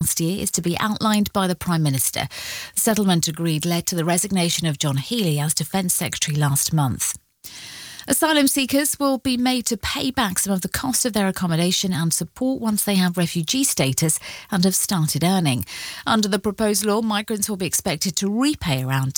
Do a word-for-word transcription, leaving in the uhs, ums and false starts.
last year is to be outlined by the Prime Minister. The settlement agreed led to the resignation of John Healey as Defence Secretary last month. Asylum seekers will be made to pay back some of the cost of their accommodation and support once they have refugee status and have started earning. Under the proposed law, migrants will be expected to repay around